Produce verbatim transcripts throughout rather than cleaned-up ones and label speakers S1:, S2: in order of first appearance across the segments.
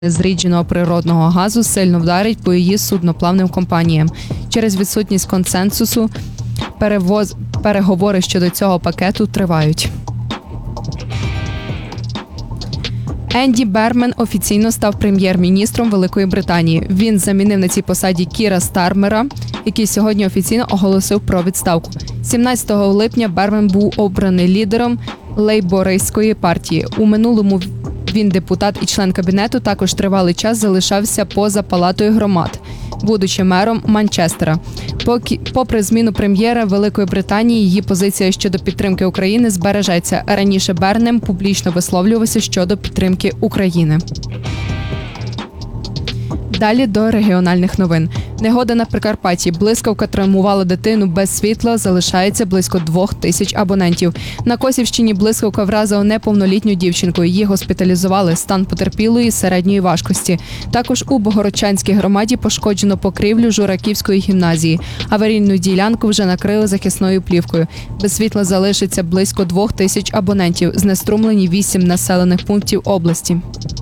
S1: зрідженого природного газу сильно вдарить по її судноплавним компаніям. Через відсутність консенсусу перевоз... переговори щодо цього пакету тривають. Енді Бермен офіційно став прем'єр-міністром Великої Британії. Він замінив на цій посаді Кіра Стармера, який сьогодні офіційно оголосив про відставку. сімнадцятого липня Бермен був обраний лідером лейбористської партії. У минулому він депутат і член кабінету, також тривалий час залишався поза палатою громад, будучи мером Манчестера. Поки, попри зміну прем'єра Великої Британії, її позиція щодо підтримки України збережеться. Раніше Бернем публічно висловлювався щодо підтримки України. Далі до регіональних новин. Негода на Прикарпатті. Блискавка травмувала дитину без світла, залишається близько двох тисяч абонентів. На Косівщині блискавка вразила неповнолітню дівчинку. Її госпіталізували. Стан потерпілої середньої важкості. Також у Богородчанській громаді пошкоджено покрівлю Жураківської гімназії. Аварійну ділянку вже накрили захисною плівкою. Без світла залишиться близько двох тисяч абонентів. Знеструмлені вісім населених пунктів області.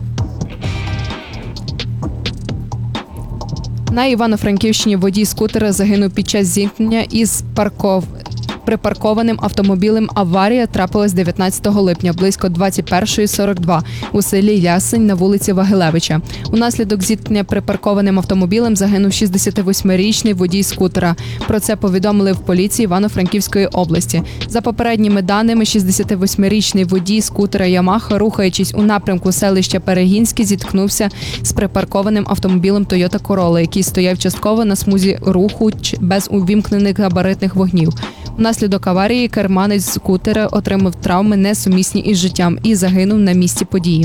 S1: На Івано-Франківщині водій скутера загинув під час зіткнення із парков... припаркованим автомобілем. Аварія трапилась дев'ятнадцятого липня близько двадцять перша сорок два у селі Ясень на вулиці Вагилевича. Унаслідок зіткнення припаркованим автомобілем загинув шістдесятивосьмирічний водій скутера. Про це повідомили в поліції Івано-Франківської області. За попередніми даними, шістдесятивосьмирічний водій скутера Ямаха, рухаючись у напрямку селища Перегінське, зіткнувся з припаркованим автомобілем Toyota Corolla, який стояв частково на смузі руху без увімкнених габаритних вогнів. Внаслідок аварії керманець скутера отримав травми, несумісні із життям, і загинув на місці події.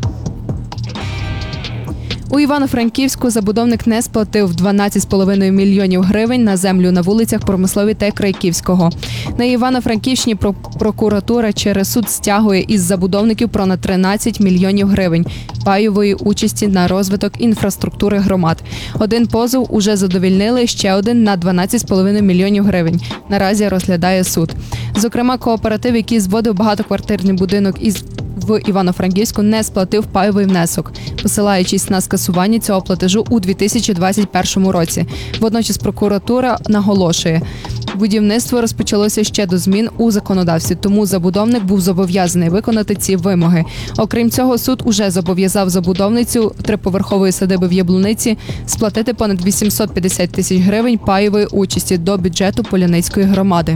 S1: У Івано-Франківську забудовник не сплатив дванадцять з половиною мільйонів гривень на землю на вулицях Промисловій та Крайківського. На Івано-Франківщині прокуратура через суд стягує із забудовників понад тринадцять мільйонів гривень пайової участі на розвиток інфраструктури громад. Один позов уже задовільнили, ще один на дванадцять з половиною мільйонів гривень. Наразі розглядає суд. Зокрема, кооператив, який зводив багатоквартирний будинок із в Івано-Франківську, не сплатив пайовий внесок, посилаючись на скасування цього платежу у дві тисячі двадцять першому році. Водночас прокуратура наголошує, будівництво розпочалося ще до змін у законодавстві, тому забудовник був зобов'язаний виконати ці вимоги. Окрім цього, суд уже зобов'язав забудовницю триповерхової садиби в Яблуниці сплатити понад вісімсот п'ятдесят тисяч гривень пайової участі до бюджету Поляницької громади.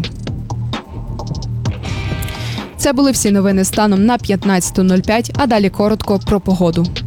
S1: Це були всі новини станом на п'ятнадцята нуль п'ять, а далі коротко про погоду.